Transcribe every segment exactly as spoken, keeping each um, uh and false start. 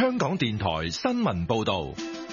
香港電台新聞報道。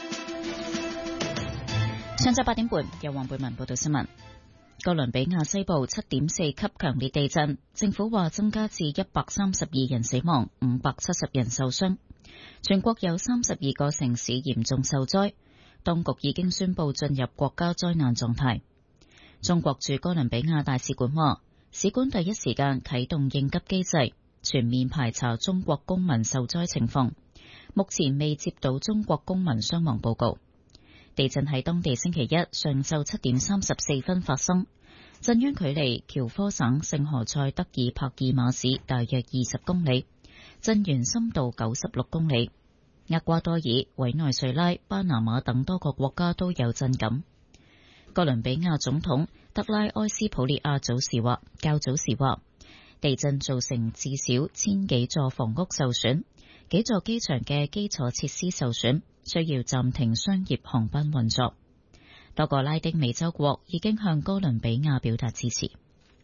上晝八點半，由黃貝文報道新聞。哥倫比亞西部七點四級強烈地震，政府話增加至一百三十二人死亡，五百七十人受傷。全國有三十二個城市嚴重受災，當局已經宣布進入國家災難狀態。中國駐哥倫比亞大使館話，使館第一時間啟動應急機制，全面排查中國公民受災情況。目前未接到中國公民傷亡報告。地震喺當地星期一上晝七點三十四分發生，震源距離喬科省聖何塞德爾帕爾馬市大約二十公里，震源深度九十六公里。厄瓜多爾、委內瑞拉、巴拿馬等多個國家都有震感。哥倫比亞總統德拉埃斯普列亞早時話，較早時話，地震造成至少千幾座房屋受損，幾座機場嘅基礎設施受損，需要暫停商業航班運作。多個拉丁美洲國已經向哥倫比亞表達支持。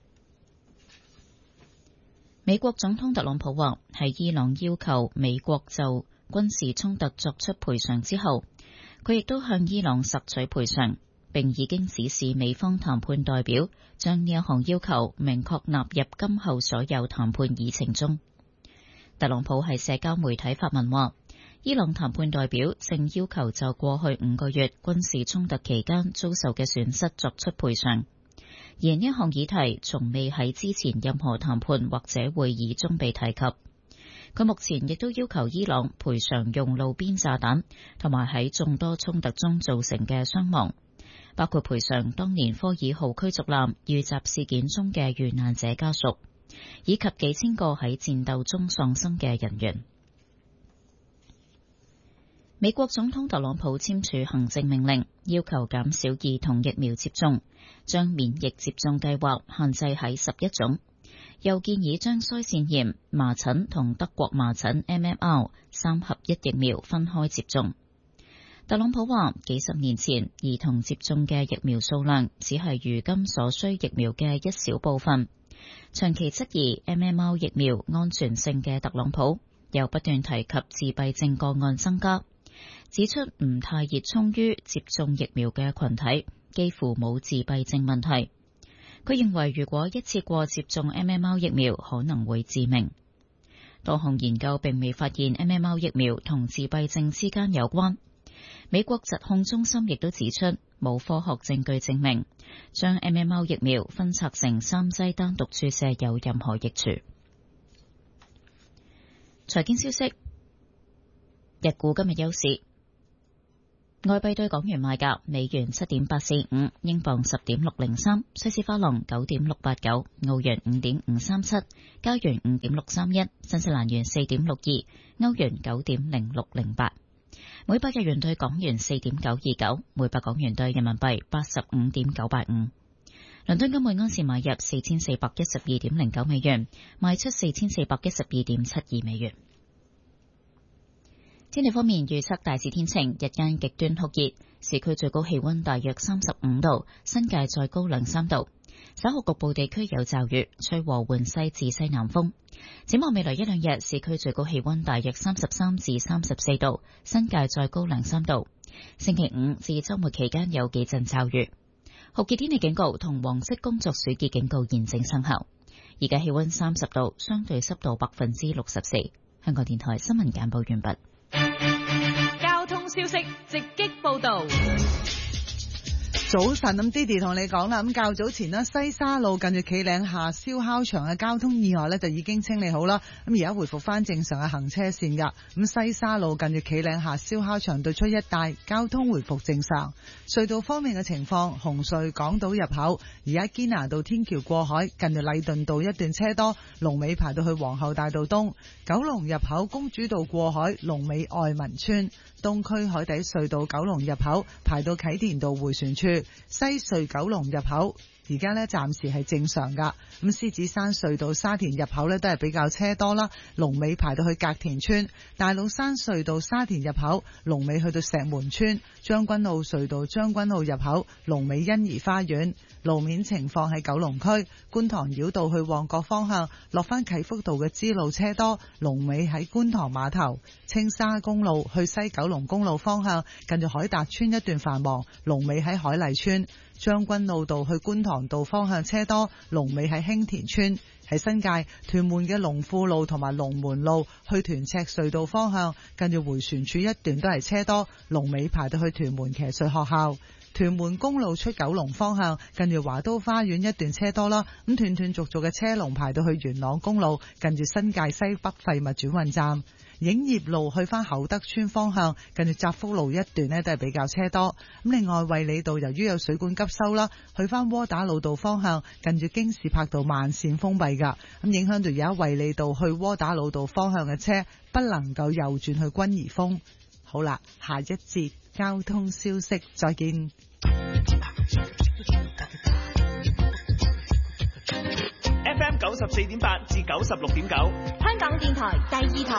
美國總統特朗普話，喺伊朗要求美國就軍事衝突作出賠償之後，佢亦都向伊朗索取賠償，並已經指示美方談判代表將呢一項要求明確納入今後所有談判議程中。特朗普喺社交媒體發文話，伊朗談判代表正要求就過去五個月軍事衝突期間遭受嘅損失作出賠償，而呢一項議題從未喺之前任何談判或者會議中被提及。佢目前亦都要求伊朗賠償用路邊炸彈同埋喺眾多衝突中造成嘅傷亡，包括賠償當年科爾號驅逐艦遇襲事件中嘅遇難者家屬，以及幾千個喺戰鬥中喪生嘅人員。美國總統特朗普簽署行政命令，要求減少兒童疫苗接種，將免疫接種計劃限制喺十一種，又建議將腮腺炎、麻疹同德國麻疹 M M R 三合一疫苗分開接種。特朗普話，幾十年前兒童接種嘅疫苗數量只係如今所需疫苗嘅一小部分。長期質疑 M M R 疫苗安全性嘅特朗普，又不斷提及自閉症個案增加，指出唔太熱衷於接種疫苗嘅群體幾乎冇自閉症問題。佢認為如果一次過接種 M M R 疫苗可能會致命。多項研究並未發現 M M R 疫苗同自閉症之間有關。美國疾控中心亦都指出，冇科學證據證明將 M M R 疫苗分拆成三劑單獨注射有任何益處。財經消息，日股今日休市。外幣對港元賣價：美元七點八四五，英鎊十點六零三，瑞士法郎九點六八九，澳元五點五三七，加元五點六三一，新西蘭元四點六二，歐元九點零六零八。每百日元對港元四點九二九，每百港元對人民幣八十五點九八五。倫敦金每安士買入四千四百一十二點零九美元，賣出四千四百一十二點七二美元。天氣方面，預測大致天晴，日間極端酷熱，市區最高氣溫大約三十五度，新界再高兩三度。稍後局部地區有驟雨，吹和緩西至西南風。展望未來一兩日，市區最高氣溫大約三十三至三十四度，新界再高兩三度。星期五至周末期間有幾陣驟雨。酷熱天氣警告同黃色工作暑熱警告現正生效。而家氣溫三十度，相對濕度百分之六十四。香港電台新聞簡報完畢。 交通消息直擊報道。 早晨，咁 Didi 同你講啦，咁較早前呢，西沙路近住企嶺下燒烤場嘅交通意外呢，就已經清理好啦，咁而家回復翻正常嘅行車線噶。咁西沙路近住企嶺下燒烤場對出一帶交通回復正常。隧道方面嘅情況，紅隧港島入口而家堅拿道天橋過海近住禮頓道一段車多，龍尾排到去皇后大道東。九龍入口公主道過海龍尾愛民村。東區海底隧道九龍入口排到啟田道迴旋處。西隧九龍入口而家呢暫時係正常噶。咁獅子山隧道沙田入口呢都係比較車多啦，龍尾排到去隔田村；大老山隧道沙田入口龍尾去到石門村；將軍澳隧道將軍澳入口龍尾欣怡花園。路面情況喺九龍區觀塘繞道去旺角方向，落翻啟福道嘅支路車多，龍尾喺觀塘碼頭；青沙公路去西九龍公路方向，近住海達村一段繁忙，龍尾喺海麗村；將軍澳道去觀塘道方向車多，龍尾喺興田村。喺新界屯門嘅龍富路同埋龍門路去屯赤隧道方向，近住迴旋處一段都係車多，龍尾排到去屯門騎術學校。屯門公路出九龍方向，近住華都花園一段車多啦，咁斷斷續續嘅車龍排到去元朗公路，近住新界西北廢物轉運站。影業路去翻厚德村方向，近住澤福路一段呢都係比較車多。咁另外衛理道由於有水管急修啦，去翻窩打老道方向，近住京士柏道慢線封閉噶，咁影響到而家衛理道去窩打老道方向嘅車不能夠右轉去君怡峰。好啦，下一節交通消息再見。 F M 九十四點八至九十六點九， 香港電台第二台。